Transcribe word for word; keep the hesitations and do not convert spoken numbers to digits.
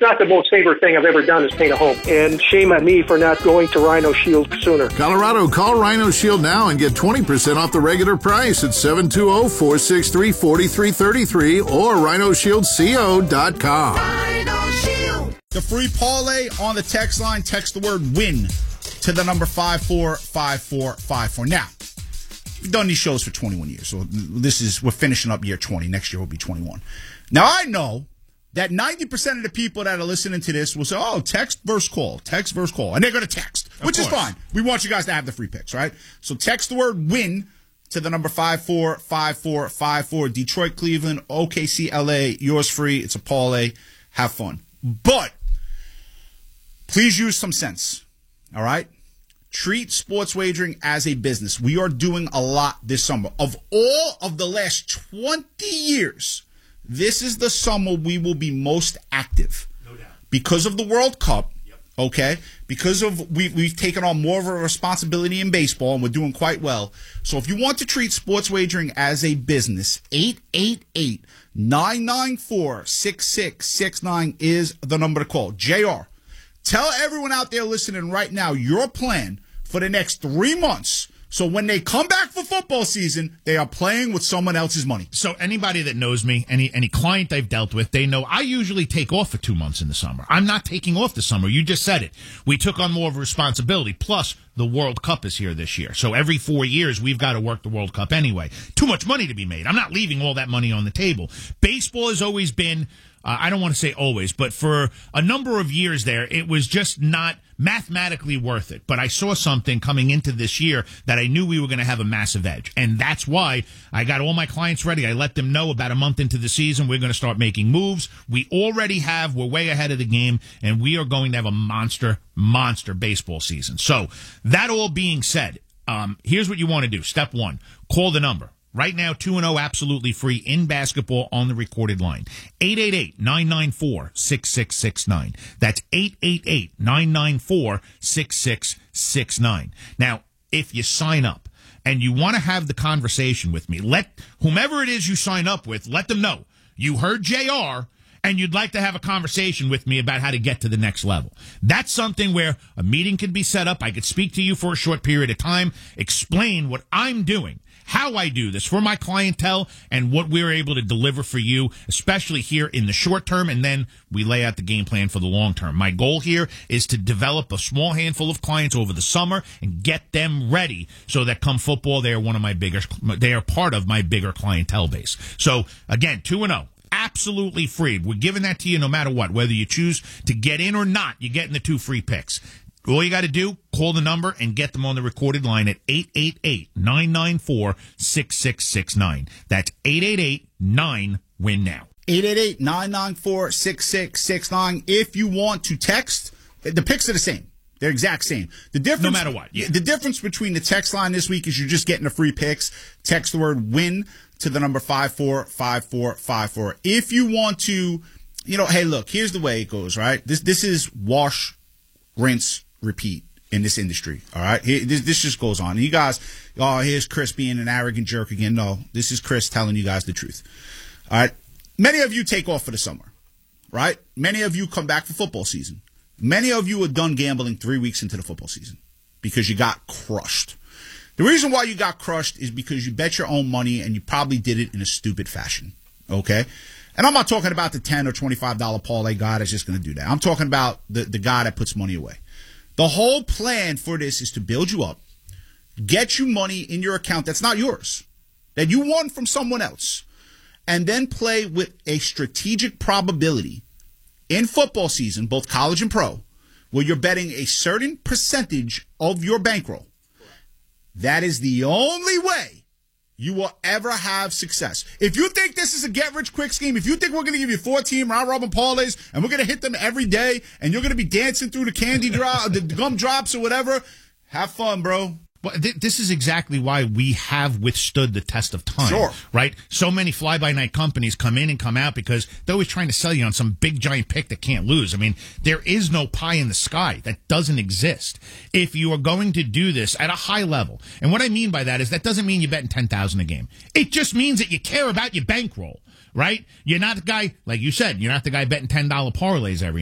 not the most favorite thing I've ever done is paint a home. And shame on me for not going to Rhino Shield sooner. Colorado, call Rhino Shield now and get twenty percent off the regular price at seven two zero, four six three, four three three three or rhino shield co dot com. Rhino Shield. The free parlay on the text line. Text the word WIN to the number five four five four five four. Now, we've done these shows for twenty-one years, so this is, we're finishing up year twenty. Next year will be twenty-one. Now, I know that ninety percent of the people that are listening to this will say, oh, text versus call, text versus call. And they're going to text, which is fine. We want you guys to have the free picks, right? So text the word WIN to the number five four five four five four. Detroit, Cleveland, O K C, L A, yours free. It's a parlay. Have fun. But please use some sense, all right? Treat sports wagering as a business. We are doing a lot this summer. Of all of the last twenty years, this is the summer we will be most active. No doubt. Because of the World Cup, yep. Okay? Because of we, we've taken on more of a responsibility in baseball, and we're doing quite well. So if you want to treat sports wagering as a business, eight eight eight, nine nine four, six six six nine is the number to call. J R, tell everyone out there listening right now your plan for the next three months. So when they come back for football season, they are playing with someone else's money. So anybody that knows me, any any client I've dealt with, they know I usually take off for two months in the summer. I'm not taking off the summer. You just said it. We took on more of a responsibility. Plus, the World Cup is here this year. So every four years, we've got to work the World Cup anyway. Too much money to be made. I'm not leaving all that money on the table. Baseball has always been, uh, I don't want to say always, but for a number of years there, it was just not mathematically worth it. But I saw something coming into this year that I knew we were going to have a massive edge. And that's why I got all my clients ready. I let them know about a month into the season, we're going to start making moves. We already have. We're way ahead of the game. And we are going to have a monster, monster baseball season. So that all being said, um, here's what you want to do. Step one, call the number. Right now, two and oh absolutely free in basketball on the recorded line. eight eight eight, nine nine four, six six six nine. That's eight eight eight, nine nine four, six six six nine. Now, if you sign up and you want to have the conversation with me, let whomever it is you sign up with, let them know you heard J R and you'd like to have a conversation with me about how to get to the next level. That's something where a meeting could be set up. I could speak to you for a short period of time, explain what I'm doing, how I do this for my clientele, and what we're able to deliver for you, especially here in the short term, and then we lay out the game plan for the long term. My goal here is to develop a small handful of clients over the summer and get them ready so that come football, they are one of my bigger, they are part of my bigger clientele base. So, again, two and oh. Absolutely free. We're giving that to you no matter what. Whether you choose to get in or not, you're getting the two free picks. All you got to do, call the number and get them on the recorded line at eight eight eight, nine nine four, six six six nine. That's eight eight eight, nine, win now. eight eight eight, nine nine four, six six six nine. If you want to text, the picks are the same. They're exact same. The difference, no matter what. Yeah. The difference between the text line this week is you're just getting the free picks. Text the word WIN to the number five four five four five four. If you want to, you know, hey, look, here's the way it goes, right? This this is wash, rinse, repeat in this industry, all right? Here, this, this just goes on. And you guys, oh, here's Chris being an arrogant jerk again. No, this is Chris telling you guys the truth, all right? Many of you take off for the summer, right? Many of you come back for football season. Many of you are done gambling three weeks into the football season because you got crushed. The reason why you got crushed is because you bet your own money and you probably did it in a stupid fashion, okay? And I'm not talking about the ten or twenty-five dollar parlay guy that's just going to do that. I'm talking about the, the guy that puts money away. The whole plan for this is to build you up, get you money in your account that's not yours, that you won from someone else, and then play with a strategic probability in football season, both college and pro, where you're betting a certain percentage of your bankroll. That is the only way you will ever have success. If you think this is a get-rich-quick scheme, if you think we're going to give you fourteen round-robin parlays and we're going to hit them every day and you're going to be dancing through the candy drop, the gum drops or whatever, have fun, bro. Well, th- this is exactly why we have withstood the test of time, sure. Right? So many fly-by-night companies come in and come out because they're always trying to sell you on some big, giant pick that can't lose. I mean, there is no pie in the sky. That doesn't exist. If you are going to do this at a high level, and what I mean by that is that doesn't mean you're betting ten thousand dollars a game. It just means that you care about your bankroll, right? You're not the guy, like you said, you're not the guy betting ten dollar parlays every